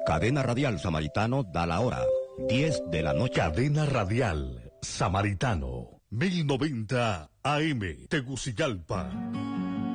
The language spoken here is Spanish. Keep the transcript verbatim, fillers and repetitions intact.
Cadena Radial Samaritano da la hora, diez de la noche. Cadena Radial Samaritano, mil noventa A M, Tegucigalpa.